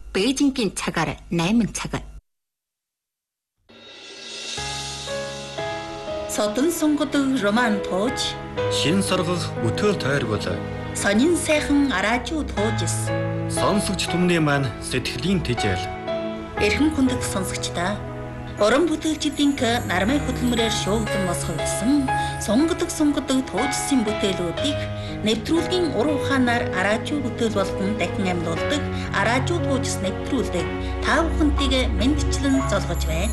Бээжингийн цагаар 8 цаг. Содон сонгодог роман тууж, шин соргох бүтээл тойргол, сонин сайхан араажуу туужс. сонсогч түмний маань сэтгэлийн тэжээл. Эрхэм хүндэт сонсогчдаа уран бүтээлчдийн нармай хөдөлмөрөөр шуугдан босгогдсон сонгодог туужсын бүтээлүүдийг нэвтрүүлгийн уран ухаанаар араажуу бүтээл болгон дахин амьлуулдаг араажуу туужс нэвтрүүлдэг та бүхэнтэйг мэндчлэн золгож байна.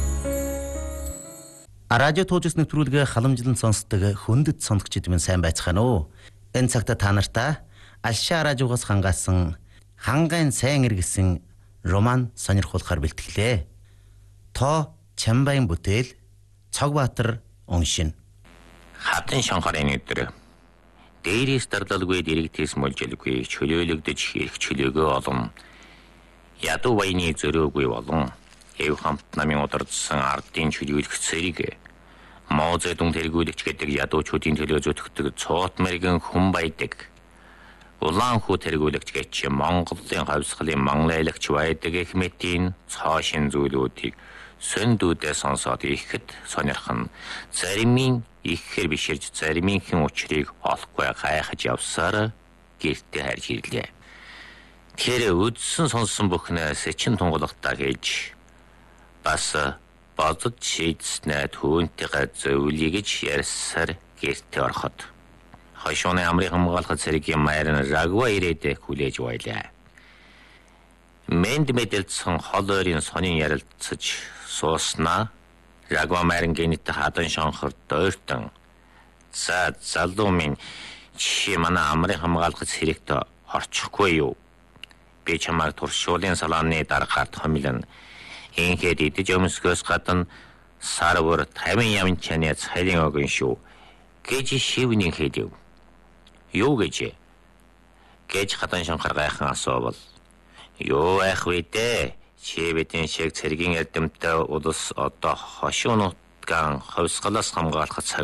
Радио туужс нэвтрүүлгээ халамжлан сонсдог хүндэт сонсогчид минь сайн байцгаана уу? Энэ цагта та нартай Алшаа радиогоос хангаасан хангайн сайн иргэсэн роман сонирхуулахаар бэлтгэлээ. Тоо Чамбайн бүтээл Цогбаатар уншина. Хатан шанхарын өдөр. Дээрээс дарлалгүй дэрэгтээс мөлжөлгүй чөлөөлөгдөж хийх чөлөөгөө олон. Ядуу баяны зөрөөгүй болон эв хамт намын удирдсан ардын чөлөөлөх цэрэг. Моозэдун тэргүүлэгч гэдэг ядуучуудын төлөө зүтгэдэг цоот мэрэгэн хүн баядаг. Улаан хүү тэргүүлэгч гэж Монголын хавьсгалын манлайлагч байдаг эхмэтийн цоошин зүйлүүдийг сөндүүдээ сонсоод ихэд сонирхон заримын ихээр биширж заримынхын учрыг олохгүй гайхаж явсаар гэртээ харж ирлээ. Тэр үдсэн сонсон бүхнээс чин тунгалахтаа гэж бас бодод шийдснээ түүнтэйгээ зөвлөе гэж ярьсаар гэртээ ороход хошооны амрын хамгаалах цэрэгийн майрын Рагва ирээд хүлээж байлаа. Мэнд мэдэлцэн хол ойрын сонин ярилцаж сууснаа Рагва майрын гэнэт хадан шонхор дойтон за залуу минь чи манай амрын хамгаалах цэрэгт орчихгүй юу? Би чамайг туршуулын салааны дараагаар томилно. Инхэд идэж өмсгөөс гадна сар бүр 50 ямын чаны цайлын огон шүү гэж шивнийн хэлв. Юу гэж хадан шанхар гайхан асуувал юу ах вэ дээ? Чи бидний шиг цэргийн эрдэмтэй улс одоо хошуунуудган ховсгалаас хамгаалах цаг